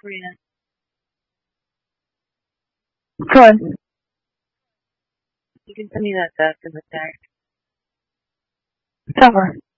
Korean. Good. You can send me that stuff in the text. Summer.